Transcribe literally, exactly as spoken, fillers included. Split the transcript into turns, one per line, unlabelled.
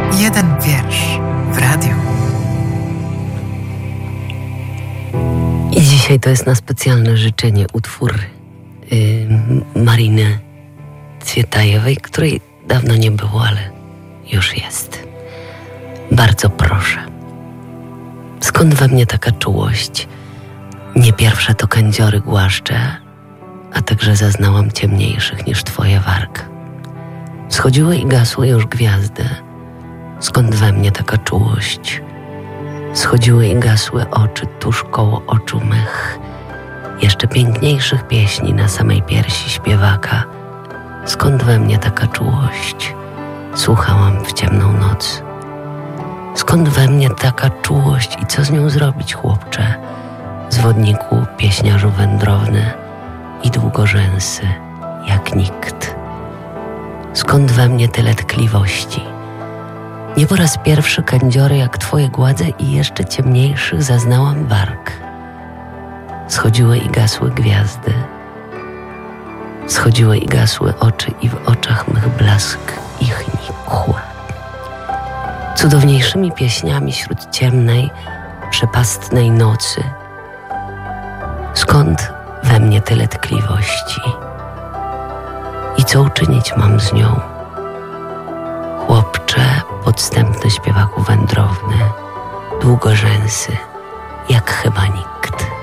Jeden wiersz w radiu.
I dzisiaj to jest na specjalne życzenie utwór yy, Mariny Cwietajewej, której dawno nie było, ale już jest. Bardzo proszę. Skąd we mnie taka czułość? Nie pierwsze to kędziory głaszcze, a także zaznałam ciemniejszych niż twoje warg. Schodziły i gasły już gwiazdy. Skąd we mnie taka czułość? Schodziły i gasły oczy tuż koło oczu mych. Jeszcze piękniejszych pieśni na samej piersi śpiewaka. Skąd we mnie taka czułość? Słuchałam w ciemną noc. Skąd we mnie taka czułość i co z nią zrobić, chłopcze? Zwodniku, pieśniarzu wędrowny i długorzęsy jak nikt. Skąd we mnie tyle tkliwości? Nie po raz pierwszy kędziory jak twoje gładze i jeszcze ciemniejszych zaznałam warg. Schodziły i gasły gwiazdy. Schodziły i gasły oczy i w oczach mych blask ich nikł. Cudowniejszymi pieśniami wśród ciemnej, przepastnej nocy. Skąd we mnie tyle tkliwości? I co uczynić mam z nią? Chłopcze, podstępny śpiewaku wędrowny, długorzęsy, jak chyba nikt.